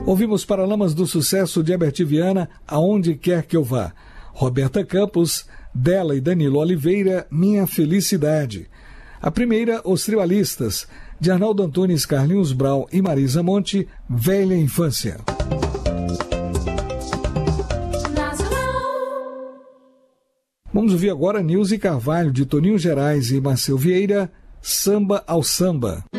Ouvimos Paralamas do Sucesso de Herbert Viana, Aonde Quer Que Eu Vá. Roberta Campos, dela e Danilo Oliveira, Minha Felicidade. A primeira, Os Tribalistas, de Arnaldo Antunes, Carlinhos Brau e Marisa Monte, Velha Infância. Vamos ouvir agora Nilce Carvalho, de Toninho Gerais e Marcel Vieira, Samba ao Samba.